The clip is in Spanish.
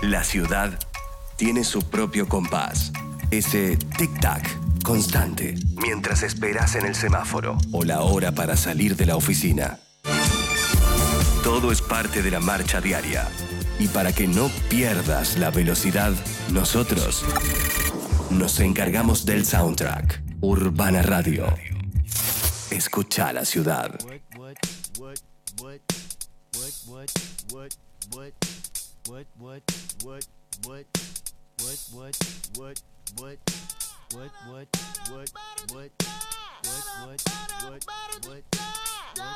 La ciudad tiene su propio compás. Ese tic-tac constante mientras esperas en el semáforo o la hora para salir de la oficina. Todo es parte de la marcha diaria. Y para que no pierdas la velocidad, nosotros nos encargamos del soundtrack. Urbana Radio. Escucha la ciudad.